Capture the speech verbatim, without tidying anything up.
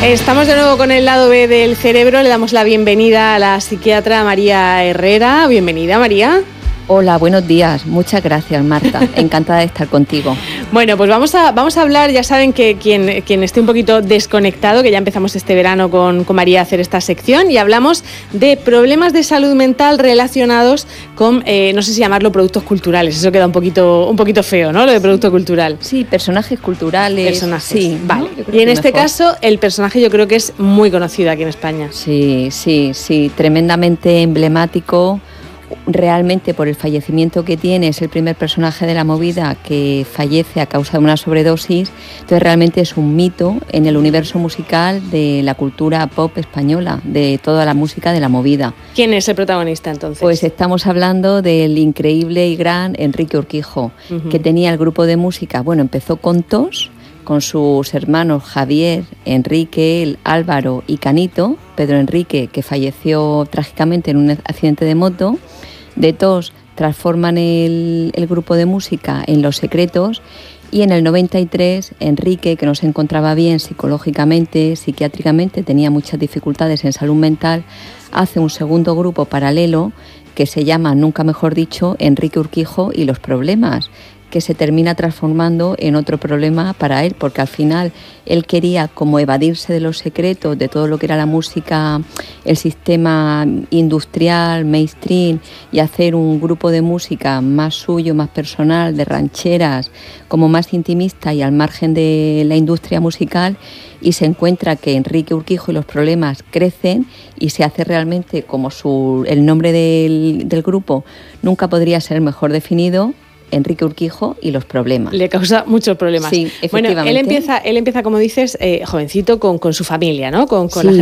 Estamos de nuevo con el lado B del cerebro. Le damos la bienvenida a la psiquiatra María Herrera. Bienvenida, María. Hola, buenos días. Muchas gracias, Marta. Encantada de estar contigo. Bueno, pues vamos a, vamos a hablar, ya saben que quien, quien esté un poquito desconectado, que ya empezamos este verano con, con María a hacer esta sección, y hablamos de problemas de salud mental relacionados con, eh, no sé si llamarlo productos culturales, eso queda un poquito, un poquito feo, ¿no? Lo de producto cultural. Sí, personajes culturales. Personajes, sí, vale. ¿no? Y en este mejor. caso, el personaje yo creo que es muy conocido aquí en España. Sí, sí, sí, tremendamente emblemático. Realmente por el fallecimiento que tiene, es el primer personaje de la movida que fallece a causa de una sobredosis. Entonces realmente es un mito en el universo musical de la cultura pop española, de toda la música de la movida. ¿Quién es el protagonista entonces? Pues estamos hablando del increíble y gran Enrique Urquijo, uh-huh. que tenía el grupo de música, bueno, empezó con Tos, con sus hermanos Javier, Enrique, Álvaro y Canito. Pedro Enrique, que falleció trágicamente en un accidente de moto. De Tos transforman el, el grupo de música en Los Secretos, y en el noventa y tres Enrique, que no se encontraba bien psicológicamente, psiquiátricamente, tenía muchas dificultades en salud mental, hace un segundo grupo paralelo que se llama, nunca mejor dicho, Enrique Urquijo y los Problemas, que se termina transformando en otro problema para él, porque al final él quería como evadirse de los secretos, de todo lo que era la música, el sistema industrial, mainstream, y hacer un grupo de música más suyo, más personal, de rancheras, como más intimista y al margen de la industria musical, y se encuentra que Enrique Urquijo y los Problemas crecen y se hace realmente como su, el nombre del, del grupo nunca podría ser mejor definido, Enrique Urquijo y los Problemas. Le causa muchos problemas. Sí, efectivamente. Bueno, él empieza, él empieza como dices, eh, jovencito, con, con su familia, ¿no? Con, con sí, la